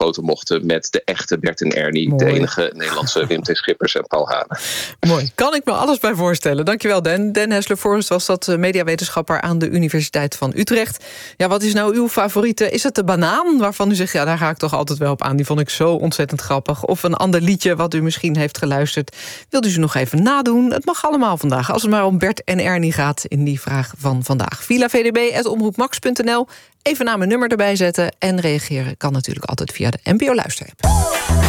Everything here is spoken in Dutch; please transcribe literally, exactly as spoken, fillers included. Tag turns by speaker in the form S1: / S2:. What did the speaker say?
S1: foto mochten met de echte Bert en Ernie.
S2: Mooi.
S1: De enige Nederlandse Wim T. Schippers en Paul Hane.
S2: Mooi, kan ik me alles bij voorstellen. Dankjewel, Den. Den Hessler-Forrest was dat mediawetenschapper aan de Universiteit van Utrecht. Ja, wat is nou uw favoriete? Is het de banaan, waarvan u zegt, ja, daar ga ik toch altijd wel op aan. Die vond ik zo ontzettend grappig. Of een ander liedje wat u misschien heeft geluisterd. Wilt u ze nog even nadoen? Het mag allemaal vandaag, als het maar om Bert en Ernie gaat in die vraag van vandaag. villa v d b at omroep max punt n l. Even naam en nummer erbij zetten en reageren kan natuurlijk altijd via de N P O Luisterapp.